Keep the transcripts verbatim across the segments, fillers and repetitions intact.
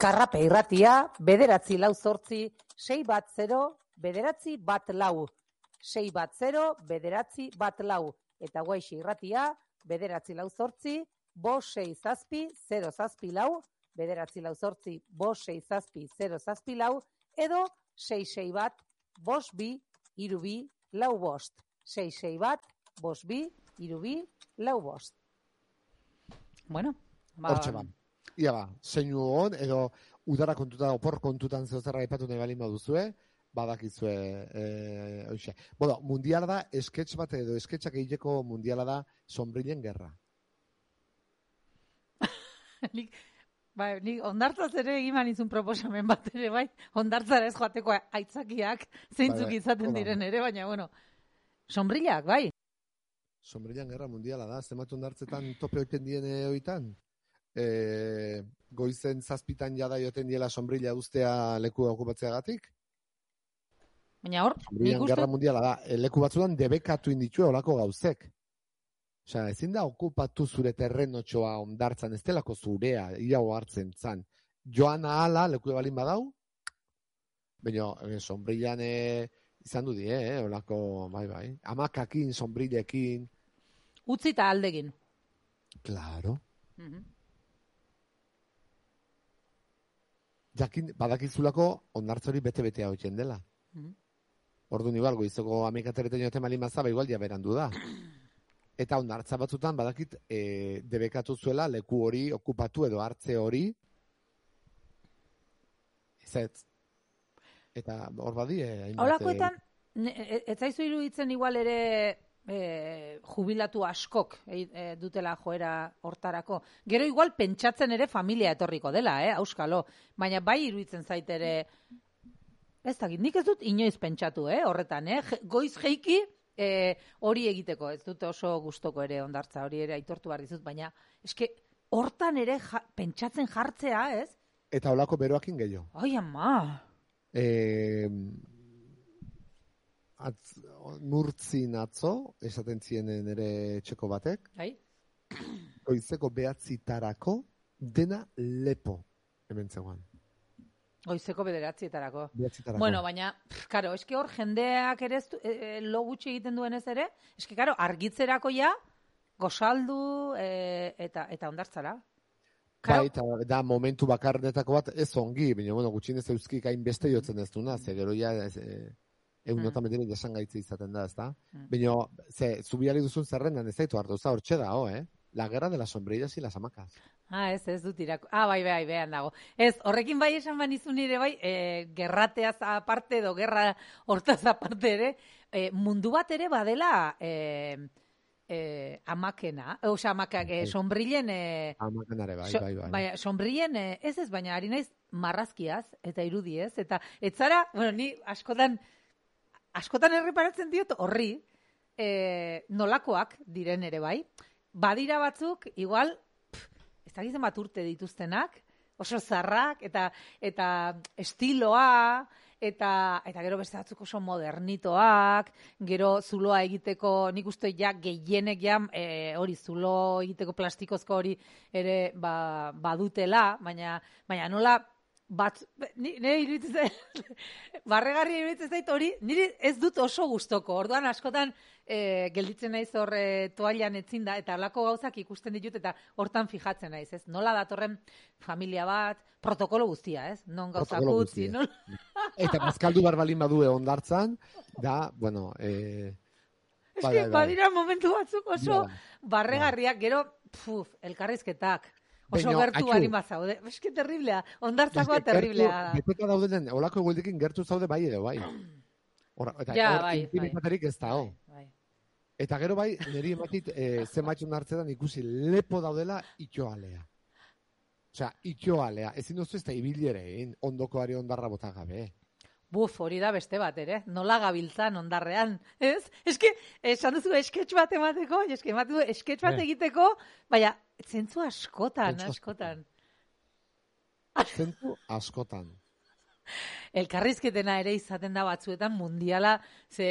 Karrape irratia, bederatzi lau zortzi, sei bat zero, bederatzi bat lau. Sei bat zero, bederatzi bat lau. Eta guaixi irratia, bederatzi lau zortzi, bos sei zazpi, zero zazpi lau, bederatzi lau zortzi, bos sei zazpi, zero zazpi lau, edo sei sei bat, bos bi, iru bi, lau bost. Sei sei bat, bos bi, iru bi, lau bost. Bueno, ba... Hortxe ba. Ia ba, zeinu hon, edo udara kontutan, opor kontutan zehozerra aipatu nahi balin baduzue, badakizue, eh, oixe. Bueno, mundiala da, esketx bat edo esketxak egiteko mundiala da Sonbrillen gerra. nik, bai, nik ondartzaz ere egiman izun proposamen bat ere, bai, ondartzara ez joateko aitzakiak zeintzuk bai, bai, izaten diren ere, baina, bueno, Sonbrillak, bai. Sonbrillen gerra mundiala da, zenbat ondartzetan tope oiten diene oitan. E, goizen zazpitan jada joten diela Sonbrilla ustea leku okupatzeagatik. Baina hor, Sonbrillan gerra mundiala da, e, leku batzuan debekatu inditue olako gauzek. Osea, ezin da okupatu zure terrenotxoa ondartzan, ez delako zurea, irau hartzen zan. Joan ahala leku balin badau, baina e, Sonbrillan e, izan du die, eh, olako, bai, bai. Amakakin, Sonbrillekin. Utzita aldegin. Claro. Mhm. Jakin, badakizulako ondartzori bete-betea hoiten dela. Mm. Orduan igual, goizoko amekatereten joten malin mazaba, igual ja berandu da. Eta ondartza batzutan, badakit, e, debekatu zuela leku hori, okupatu edo hartze hori, ez. Eta hor badi, eh, Holakoetan, ez zaizu iruditzen igual ere e, jubilatu askok e, e, dutela joera hortarako. Gero igual pentsatzen ere familia etorriko dela, eh, auskalo. Baina bai iruditzen zait ere, ez dakit, nik ez dut inoiz pentsatu, eh, horretan, eh, goiz jeiki e, hori egiteko, ez dut oso gustoko ere ondartza, hori ere aitortu behar dizut, baina eske hortan ere ja, pentsatzen jartzea, ez? Eta holako beroakin gehiago. Ai, ama! Eh, atz, nurtzin atzo, esaten zienen ere txeko batek, Ai? goizeko behatzitarako dena lepo hemen zegoen. Goizeko bederatzietarako. Behatzitarako. Bueno, baina, karo, eske hor jendeak ere ez du, e, lo gutxi egiten duenez ere, eske karo, argitzerako ja, gosaldu e, eta eta ondartzara. Bai, eta da momentu bakarnetako bat ez ongi, baina bueno, gutxinez euskik hain beste jotzen ez duna, ze gero ja ez, e, egun nota meteren jasan gaitzi izaten da, ez da? Mm. Baina, ze, zubiari duzun zerrendan ez zaitu hartu, ez da, hortxe da, oh, eh? La guerra de las sombrillas y las hamacas. Ah, ez, ez dut irako. Ah, bai, bai, behan dago. Ez, horrekin bai esan banizu nire bai, e, gerrateaz aparte edo gerra hortaz aparte ere, e, mundu bat ere badela e, e, amakena, osea, amakak, e, sombrillen... E, Amakenare, bai, so, bai, bai. Baina, sombrillen, e, ez ez, baina ari naiz marrazkiaz eta irudiez, eta ez zara, bueno, ni askotan, askotan erreparatzen diot horri, e, nolakoak diren ere bai, badira batzuk, igual, pff, ez dakizen bat urte dituztenak, oso zarrak, eta eta estiloa, eta eta gero beste batzuk oso modernitoak, gero zuloa egiteko, nik uste ja gehienek ja, e, hori zulo egiteko plastikozko hori ere ba, badutela, baina, baina nola, bat, nire iruditzen zait, barregarri iruditzen zait hori, nire ez dut oso gustoko, orduan askotan e, gelditzen naiz hor e, toallan etzin da, eta halako gauzak ikusten ditut, eta hortan fijatzen naiz, ez? Nola datorren familia bat, protokolo guztia, ez? Non gauzak utzi, non? Eta bazkaldu barbalin badue ondartzan, da, bueno... Eh, ez que, badira momentu batzuk oso barregarriak, gero, puf, elkarrizketak, oso Beño, gertu bari mazaude. Ez que terriblea, ondartzakoa terriblea. Beteka daudenen, olako egueldekin gertu zaude bai edo bai. Ora, eta ja, hor, bai, intimitaterik ez da, ho. Bai, bai. Eta gero bai, niri ematit, e, zenbatxun hartzetan ikusi lepo daudela itxoalea. Osea, itxoalea. Ezin duzu ez da ibilierein, ondokoari ondarra bota gabe. Buf, hori da beste bat, ere? Nola gabiltzan ondarrean, ez? Eske, esan duzu esketx bat emateko, eske ematu esketx bat egiteko, baina, zentzu askotan, zentzu askotan. Zentzu askotan. Elkarrizketena ere izaten da batzuetan mundiala, ze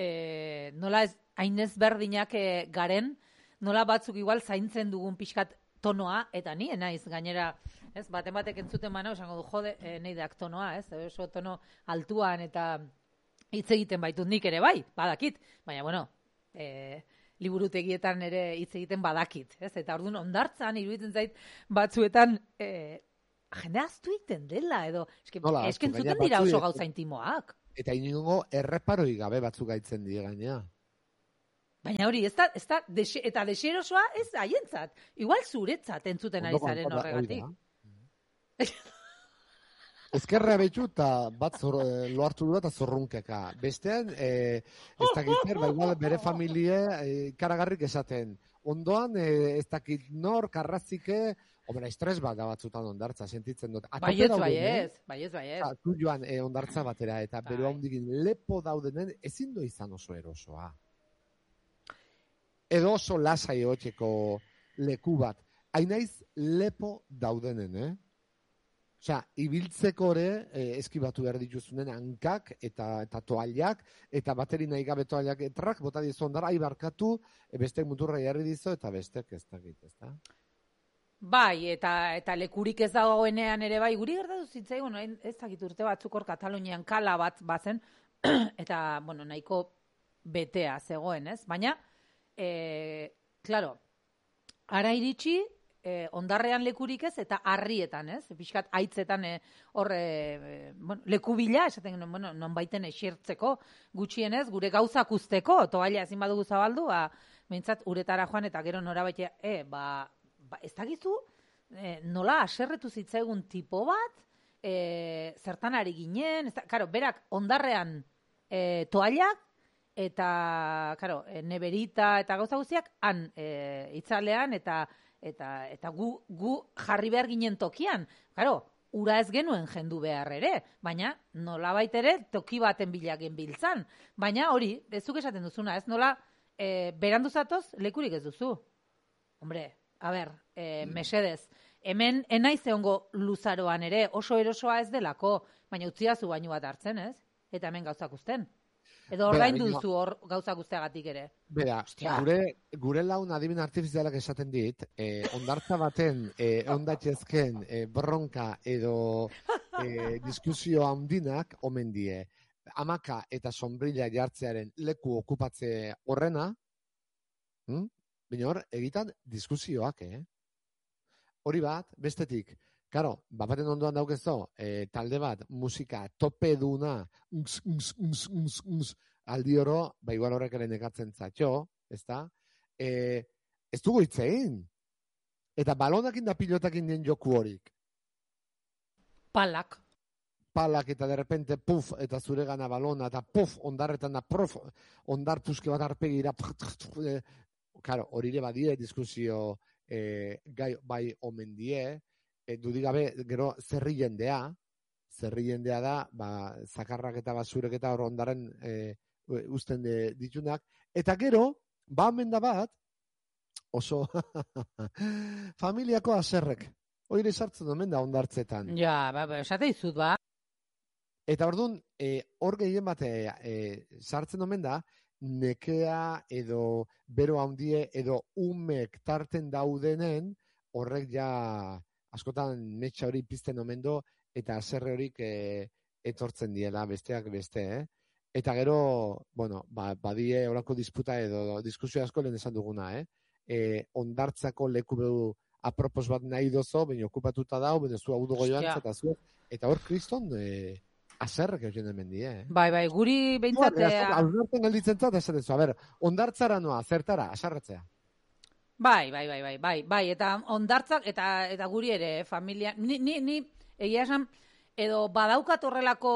e, nola ez, hainez berdinak e, garen, nola batzuk igual zaintzen dugun pixkat tonoa, eta ni naiz gainera, ez, baten batek entzuten mano, esango du, jode, e, neideak tonoa, ez, oso tono altuan eta hitz egiten baitut nik ere bai, badakit, baina, bueno, e, liburutegietan ere hitz egiten badakit, ez, eta orduan ondartzan, iruditzen zait, batzuetan, e, jende aztu egiten dela, edo, eske, Nola, eske aztu, entzuten gainera dira oso batzuek- gauza intimoak. Eta inongo erreparoi gabe batzuk gaitzen die gainea. Baina hori, ez da, ez da, dese, eta deserosoa ez haientzat. Igual zuretzat entzuten ari Ondo zaren kontra- hori da. horregatik. Ezkerrea behitu eta bat zor, eh, lo hartu dura eta zorrunkeka. Bestean, eh, ez dakit zer, ba, igual bere familie eh, karagarrik esaten. Ondoan, eh, ez dakit nor, karrazike, homera, estres bat da batzutan ondartza, sentitzen dut. Atope Baietz, daudenen, baiez, baiez, baiez. eta zu joan eh, ondartza batera, eta Bai. bero handikin lepo daudenen, ezin do izan oso erosoa. Edo oso lasai hotxeko leku bat. Hainaiz lepo daudenen, eh? Osea, ibiltzeko ere eh, eskibatu behar dituzunen hankak eta eta toallak, eta bateri nahi gabe toallak etrak, bota dizu ondara, aibarkatu, e, bestek muturra jarri dizu, eta bestek ez dakit, ez da? Bai, eta eta lekurik ez dagoenean ere bai, guri gertatu zitzaigun, orain ez dakit urte batzuk hor Katalunian kala bat bazen, eta, bueno, nahiko betea zegoen, ez? Baina, e, claro, ara iritsi, e, ondarrean lekurik ez, eta harrietan, ez? Pixkat haitzetan e, hor, e, bueno, leku bila, esaten genuen, bueno, non baiten esertzeko, gutxienez, gure gauzak usteko, toalla ezin badugu zabaldu, ba, behintzat uretara joan, eta gero norabaitea, e, ba, ba, ez dakizu, e, nola aserretu zitzaigun tipo bat, e, zertan ari ginen, ez da, karo, berak ondarrean e, toallak, eta, karo, e, neberita eta gauza guztiak, han e, itzalean, eta eta eta gu, gu jarri behar ginen tokian. Karo, ura ez genuen jendu behar ere, baina nolabait ere toki baten bila genbiltzan. Baina hori, ez zuk esaten duzuna, ez nola, e, berandu zatoz, lekurik ez duzu. Hombre, a ber, e, mesedez, hemen enaiz egongo luzaroan ere, oso erosoa ez delako, baina utziazu bainu bat hartzen, ez? Eta hemen gauzak usten. Edo Bera, ordaindu bino- duzu hor gauzak usteagatik ere. Bera, Ostia. gure, gure laun adimen artifizialak esaten dit, eh, ondartza baten, eh, ondatxezken eh, bronka edo eh, diskusio handinak omen die. Amaka eta sombrilla jartzearen leku okupatze horrena, hm? Baina hor, egitan diskusioak, eh? Hori bat, bestetik, karo, bapaten ondoan daukezo, eh, talde bat, musika tope duna, uns, uns, uns, uns, uns, aldi oro, ba igual horrek ere nekatzen zatxo, ezta? Eh, ez dugu hitzein. Eta balonakin da pilotakin den joku horik. Palak. Palak eta derrepente puf, eta zure gana balona, eta puf, ondarretan da prof, ondar puske bat arpegira, eh, karo, hori ere badie diskusio eh, gai, bai omen die, eh, dudigabe, gero zerri jendea, zerri jendea da, ba, zakarrak eta basurek eta hor ondaren eh, usten de, ditunak, eta gero, ba omen da bat, oso familiako aserrek, oire sartzen omen da ondartzetan. Ja, ba, ba, esate dizut, ba. Eta orduan, e, hor gehien bat e, e, sartzen omen da, nekea edo bero handie edo umek tarten daudenen, horrek ja askotan metxa hori pizten omen do, eta aserre horik e, etortzen diela besteak beste, eh? Eta gero, bueno, ba, badie horako disputa edo diskusio asko lehen esan duguna, eh? E, ondartzako leku behu apropos bat nahi dozo, baina okupatuta dau, baina zu hau dugu joan, Ostia. eta zu, eta hor kriston, e, azerrek euren hemen die, eh? Bai, bai, guri behintzat... eh, Aurrarten gelditzen zat, esan dezu, a ber, ondartzara noa, zertara, asarratzea. Bai, bai, bai, bai, bai, bai, eta ondartzak, eta eta guri ere, eh, familia, ni, ni, ni egia esan, edo badaukat horrelako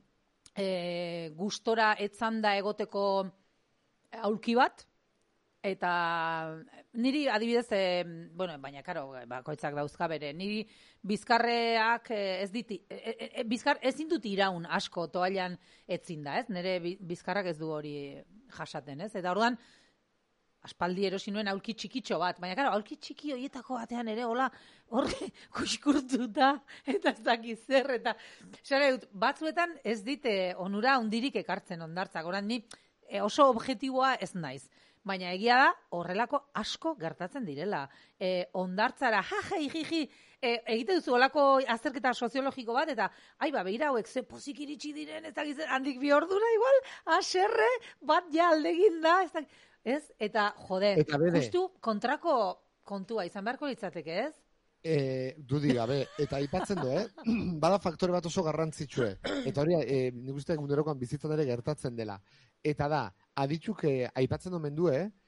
e, gustora etzanda egoteko aulki bat, eta niri adibidez, e, bueno, baina, karo, bakoitzak dauzka bere, niri bizkarreak eh, ez diti, e, e, e, bizkar, ezin dut iraun asko toallan etzin da, ez? Nire bi- bizkarrak ez du hori jasaten, ez? Eta orduan, aspaldi erosi nuen aulki txikitxo bat, baina karo, aulki txiki horietako batean ere, hola, hor kuskurtuta, eta ez dakiz zer, eta sare dut, batzuetan ez dite onura hundirik ekartzen ondartzak, oran ni e, oso objektiboa ez naiz. baina egia da horrelako asko gertatzen direla. E, ondartzara, jajai, jiji, e, egite duzu olako azterketa soziologiko bat, eta, ai, ba, behira hauek ze pozik iritsi diren, ez da gizten, handik bi ordura igual, aserre, bat ja aldegin da, ez da, ez? Eta, jode, eta bere, justu kontrako kontua izan beharko litzateke, ez? E, dudi gabe, eta aipatzen du, eh? Bada faktore bat oso garrantzitsue. Eta hori, e, nik uste egunerokoan bizitzan ere gertatzen dela. Eta da, aditzuk e, aipatzen omen du, eh?